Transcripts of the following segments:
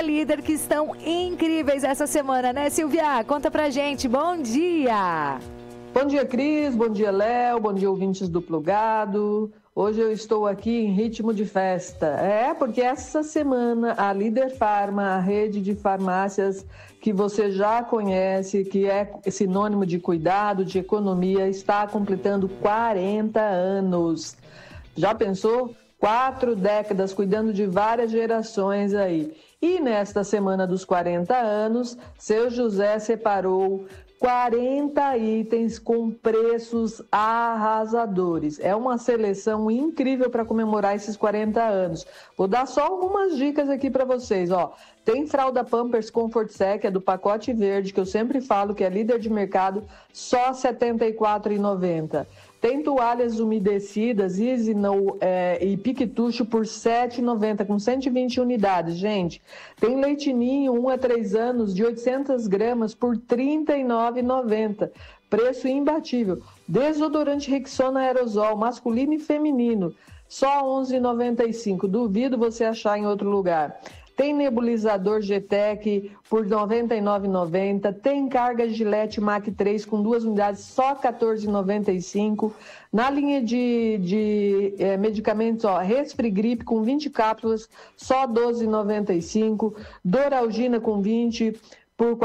Líder, que estão incríveis essa semana, né, Silvia? Conta pra gente. Bom dia! Bom dia, Cris. Bom dia, Léo. Bom dia, ouvintes do Plugado. Hoje eu estou aqui em ritmo de festa. Porque essa semana a Líder Farma, a rede de farmácias que você já conhece, que é sinônimo de cuidado, de economia, está completando 40 anos. Já pensou? 4 décadas cuidando de várias gerações aí. E nesta semana dos 40 anos, seu José separou 40 itens com preços arrasadores. É uma seleção incrível para comemorar esses 40 anos. Vou dar só algumas dicas aqui para vocês. Tem fralda Pampers Comfort Sec, é do pacote verde, que eu sempre falo que é líder de mercado, só R$ 74,90. Tem toalhas umedecidas Easy e Piquetucho por R$ 7,90, com 120 unidades, gente. Tem leitinho 1 a 3 anos de 800 gramas por R$ 39,90. Preço imbatível. Desodorante Rexona Aerosol, masculino e feminino, só R$ 11,95. Duvido você achar em outro lugar. Tem nebulizador GTEC por R$ 99,90. Tem carga Gillette Mac 3 com 2 unidades, só R$ 14,95. Na linha de medicamentos, Resfrigripe com 20 cápsulas, só R$ 12,95. Doralgina com 20 por R$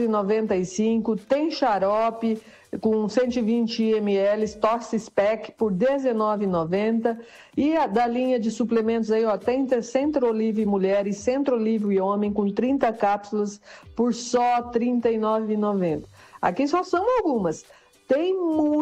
14,95. Tem xarope com 120 ml, Tosse Spec por R$ 19,90. E da linha de suplementos aí, tem Centro-Olive Mulher e Centro-Olive Homem com 30 cápsulas por só R$ 39,90. Aqui só são algumas. Tem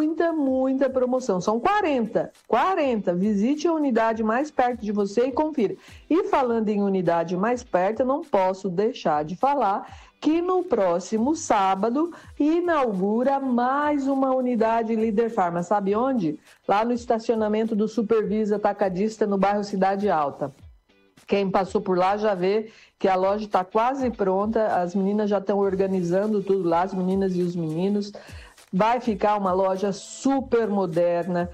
muita promoção. São 40. Visite a unidade mais perto de você e confira. E falando em unidade mais perto, eu não posso deixar de falar que no próximo sábado inaugura mais uma unidade Líder Farma. Sabe onde? Lá no estacionamento do Supervisa Atacadista, no bairro Cidade Alta. Quem passou por lá já vê que a loja está quase pronta, as meninas já estão organizando tudo lá, as meninas e os meninos. Vai ficar uma loja super moderna,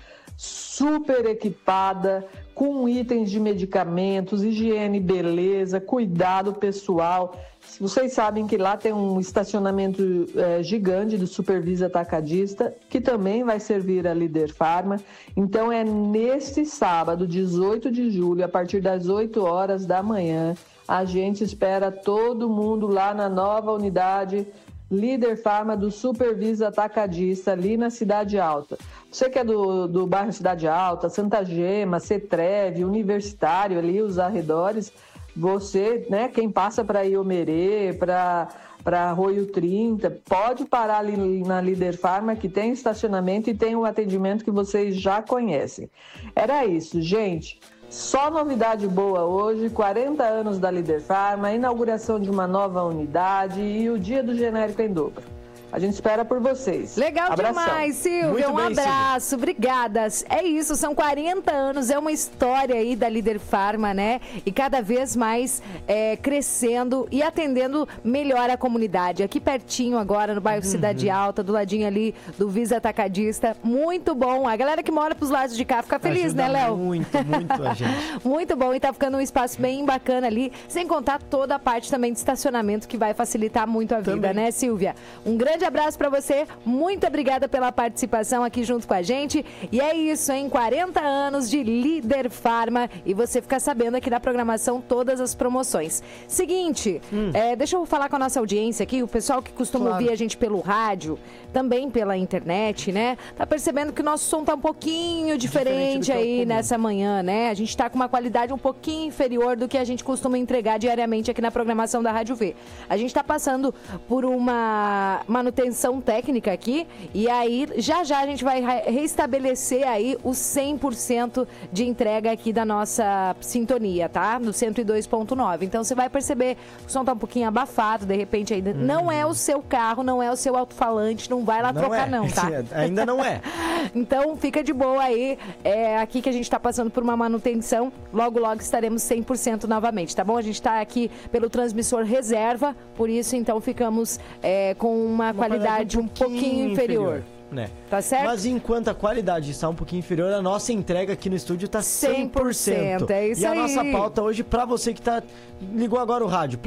super equipada, com itens de medicamentos, higiene, beleza, cuidado pessoal. Vocês sabem que lá tem um estacionamento gigante do Supervisa Atacadista, que também vai servir a Líder Farma. Então é neste sábado, 18 de julho, a partir das 8 horas da manhã. A gente espera todo mundo lá na nova unidade Líder Farma do Supervisa Atacadista, ali na Cidade Alta. Você que é do bairro Cidade Alta, Santa Gema, Cetreve, Universitário, ali os arredores, você, né, quem passa para Iomerê, para Arroio 30, pode parar ali na Líder Farma, que tem estacionamento e tem o atendimento que vocês já conhecem. Era isso, gente. Só novidade boa hoje, 40 anos da Líder Farma, a inauguração de uma nova unidade e o dia do genérico em dobro. A gente espera por vocês. Legal. Abração. Demais, Silvia. Um abraço. Silvia. Obrigada. É isso, são 40 anos, é uma história aí da Líder Farma, né? E cada vez mais crescendo e atendendo melhor a comunidade. Aqui pertinho agora, no bairro Cidade Alta, do ladinho ali do Visa Atacadista. Muito bom. A galera que mora pros lados de cá fica feliz, ajuda, né, Léo? Muito a gente. Muito bom. E tá ficando um espaço bem bacana ali, sem contar toda a parte também de estacionamento, que vai facilitar muito a vida, né, Silvia? Um grande abraço para você, muito obrigada pela participação aqui junto com a gente. E é isso, hein? 40 anos de Líder Farma e você fica sabendo aqui na programação todas as promoções. Seguinte, deixa eu falar com a nossa audiência aqui, o pessoal que costuma ouvir a gente pelo rádio, também pela internet, né? Tá percebendo que o nosso som tá um pouquinho diferente aí nessa manhã, né? A gente tá com uma qualidade um pouquinho inferior do que a gente costuma entregar diariamente aqui na programação da Rádio V. A gente tá passando por uma manutenção técnica aqui e aí já a gente vai restabelecer aí o 100% de entrega aqui da nossa sintonia, tá? No 102.9. Então você vai perceber que o som tá um pouquinho abafado, de repente ainda não é o seu carro, não é o seu alto-falante, não vai lá trocar não, tá? Ainda não é. Então fica de boa aí, aqui que a gente tá passando por uma manutenção, logo estaremos 100% novamente, tá bom? A gente tá aqui pelo transmissor reserva, por isso então ficamos com uma qualidade um pouquinho inferior. Né? Tá certo? Mas enquanto a qualidade está um pouquinho inferior, a nossa entrega aqui no estúdio tá 100%. É isso aí. E a nossa pauta hoje, pra você que ligou agora o rádio,